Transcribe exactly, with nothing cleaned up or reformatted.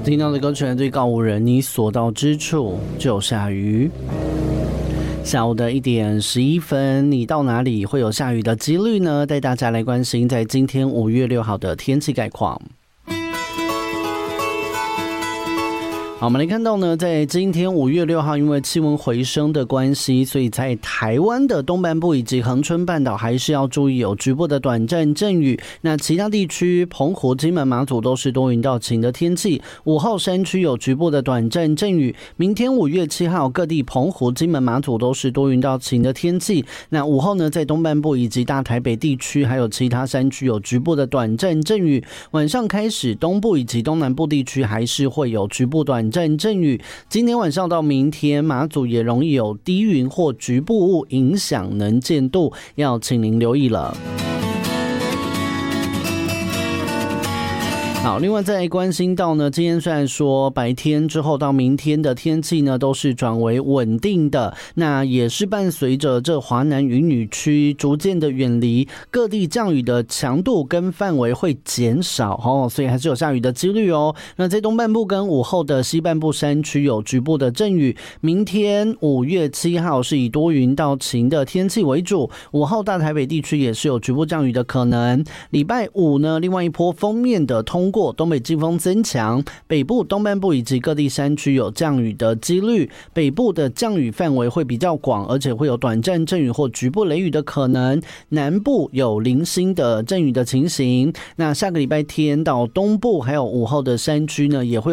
听到的歌曲最告五人，你所到之处就下雨。下午的一点十一分，你到哪里会有下雨的几率呢？带大家来关心在今天五月六号的天气概况。好，我们来看到呢，在今天五月六号，因为气温回升的关系，所以在台湾的东半部以及恒春半岛还是要注意有局部的短暂阵雨。那其他地区，澎湖、金门、马祖都是多云到晴的天气。午后山区有局部的短暂阵雨。明天五月七号，各地澎湖、金门、马祖都是多云到晴的天气。那午后呢，在东半部以及大台北地区，还有其他山区有局部的短暂阵雨。晚上开始，东部以及东南部地区还是会有局部短暂阵雨。今天晚上到明天，马祖也容易有低云或局部雾影响能见度，要请您留意了。好，另外再关心到呢，今天虽然说白天之后到明天的天气呢都是转为稳定的，那也是伴随着这华南云雨区逐渐的远离，各地降雨的强度跟范围会减少哦，所以还是有下雨的几率哦。那在东半部跟午后的西半部山区有局部的阵雨。明天五月七号是以多云到晴的天气为主，午后大台北地区也是有局部降雨的可能。礼拜五呢，另外一波锋面的通过东北季风增强，北部、东半部以及各地山区有降雨的几率。北部的降雨范围会比较广，而且会有短暂阵雨或局部雷雨的可能。南部有零星的阵雨的情形。那下个礼拜天到东部还有午后的山区呢，也会